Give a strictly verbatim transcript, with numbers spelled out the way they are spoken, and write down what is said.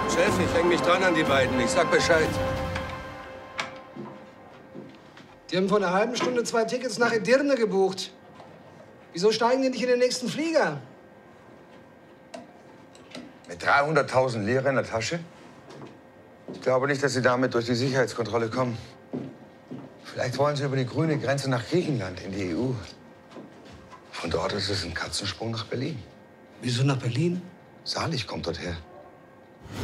Chef, ich häng mich dran an die beiden. Ich sag Bescheid. Die haben vor einer halben Stunde zwei Tickets nach Edirne gebucht. Wieso steigen die nicht in den nächsten Flieger? Mit dreihunderttausend Lira in der Tasche? Ich glaube nicht, dass Sie damit durch die Sicherheitskontrolle kommen. Vielleicht wollen Sie über die grüne Grenze nach Griechenland, in die E U. Von dort ist es ein Katzensprung nach Berlin. Wieso nach Berlin? Salich kommt dorther.